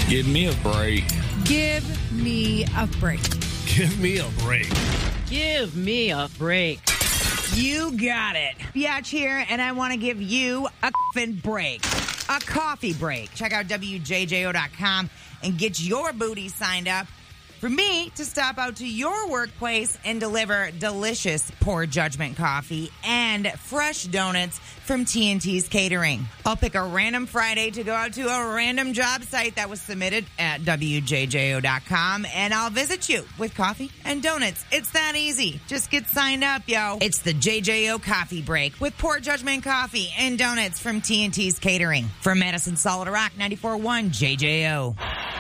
Give me a break. Give me a break. Give me a break. Give me a break. You got it. Biatch here, and I want to give you a f***ing break. A coffee break. Check out WJJO.com and get your booty signed up for me to stop out to your workplace and deliver delicious Poor Judgment coffee and fresh donuts from TNT's Catering. I'll pick a random Friday to go out to a random job site that was submitted at WJJO.com, and I'll visit you with coffee and donuts. It's that easy. Just get signed up, yo. It's the JJO Coffee Break with Poor Judgment coffee and donuts from TNT's Catering. From Madison Solid Rock 94.1 JJO.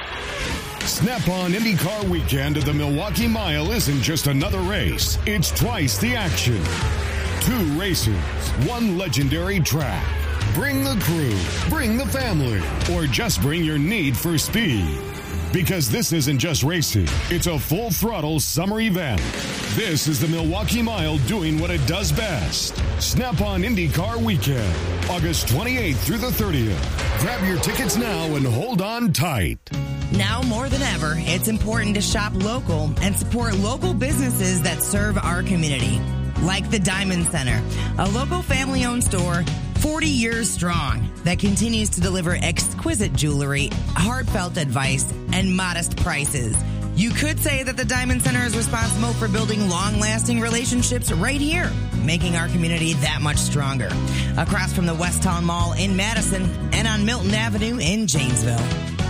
Snap-on IndyCar weekend at the Milwaukee Mile isn't just another race. It's twice the action. 2 races, 1 legendary track. Bring the crew, bring the family, or just bring your need for speed. Because this isn't just racing, it's a full-throttle summer event. This is the Milwaukee Mile doing what it does best. Snap-on IndyCar weekend, August 28th through the 30th. Grab your tickets now and hold on tight. Now more than ever, it's important to shop local and support local businesses that serve our community. Like the Diamond Center, a local family-owned store 40 years strong that continues to deliver exquisite jewelry, heartfelt advice, and modest prices. You could say that the Diamond Center is responsible for building long-lasting relationships right here, making our community that much stronger. Across from the West Town Mall in Madison and on Milton Avenue in Janesville.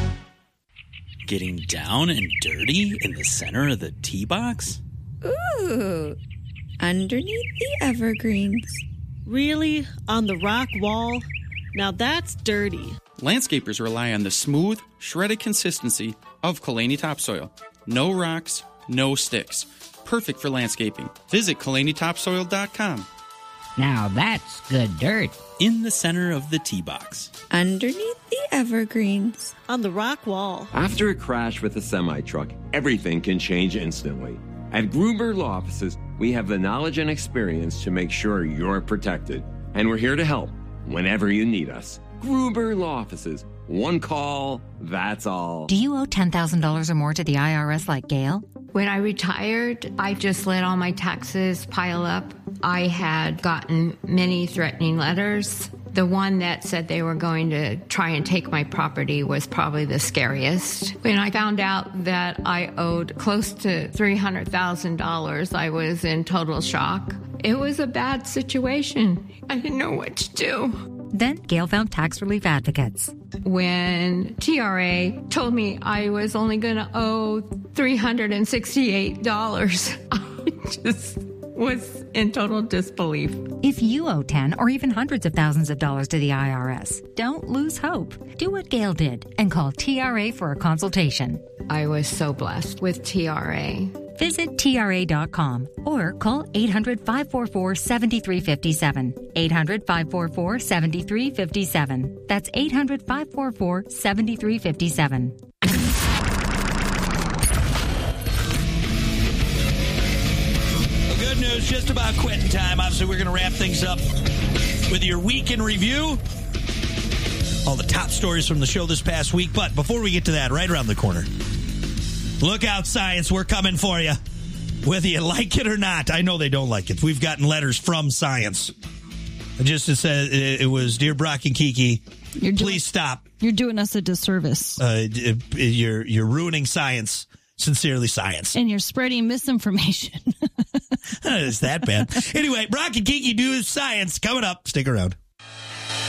Getting down and dirty in the center of the tee box? Ooh, underneath the evergreens. Really? On the rock wall? Now that's dirty. Landscapers rely on the smooth, shredded consistency of Kalani topsoil. No rocks, no sticks. Perfect for landscaping. Visit KalaniTopsoil.com. Now that's good dirt. In the center of the tee box. Underneath the evergreens. On the rock wall. After a crash with a semi-truck, everything can change instantly. At Gruber Law Offices, we have the knowledge and experience to make sure you're protected. And we're here to help whenever you need us. Gruber Law Offices. One call, that's all. Do you owe $10,000 or more to the IRS like Gail? When I retired, I just let all my taxes pile up. I had gotten many threatening letters. The one that said they were going to try and take my property was probably the scariest. When I found out that I owed close to $300,000, I was in total shock. It was a bad situation. I didn't know what to do. Then Gail found tax relief advocates. When TRA told me I was only going to owe $368, I just was in total disbelief. If you owe 10 or even hundreds of thousands of dollars to the IRS, don't lose hope. Do what Gail did and call TRA for a consultation. I was so blessed with TRA. Visit TRA.com or call 800-544-7357. 800-544-7357. That's 800-544-7357. Good news, just about quitting time. Obviously, we're going to wrap things up with your week in review. All the top stories from the show this past week. But before we get to that, right around the corner, look out, science. We're coming for you. Whether you like it or not. I know they don't like it. We've gotten letters from science. Just to say, it was, Dear Brock and Kiki, please stop. You're doing us a disservice. You're ruining science. Sincerely, science. And you're spreading misinformation. It's that bad. Anyway, Brock and Kiki do science coming up. Stick around.